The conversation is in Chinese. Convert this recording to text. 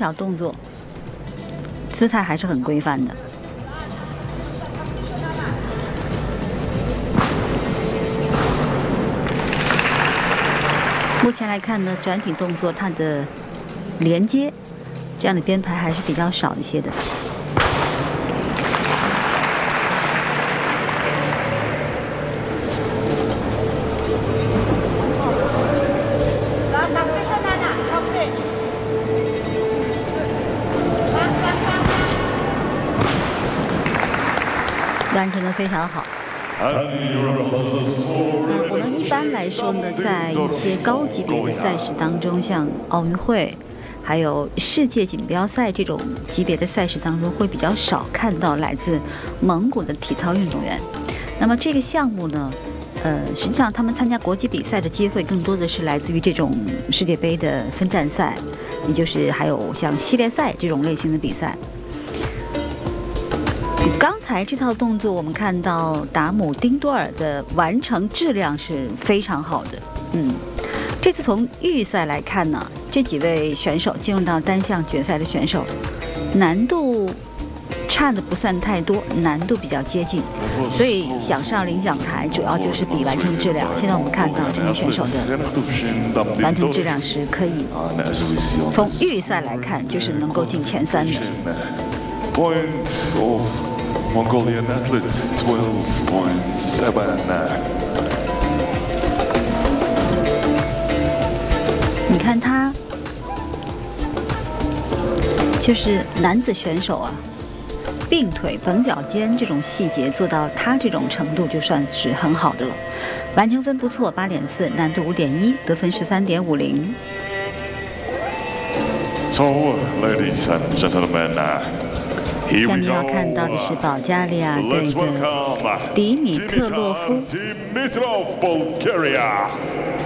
小动作，姿态还是很规范的。目前来看呢，转体动作它的连接这样的编排还是比较少一些的。完成得非常好。我们一般来说呢，在一些高级别的赛事当中，像奥运会，还有世界锦标赛这种级别的赛事当中，会比较少看到来自蒙古的体操运动员。那么这个项目呢，实际上他们参加国际比赛的机会更多的是来自于这种世界杯的分站赛，也就是还有像系列赛这种类型的比赛。刚才这套动作，我们看到达姆丁多尔的完成质量是非常好的。这次从预赛来看呢，这几位选手进入到单项决赛的选手，难度差的不算太多，难度比较接近，所以想上领奖台主要就是比完成质量。现在我们看到这名选手的完成质量是可以从预赛来看就是能够进前3的。 Mongolian athlete 12.79。 你看他，就是男子选手啊，并腿、绷脚尖这种细节做到他这种程度，就算是很好的了。完成分不错，8.4，难度5.1，得分13.50。 So, ladies and gentlemen. 下面要看到的是保加利亚队的迪米特洛夫。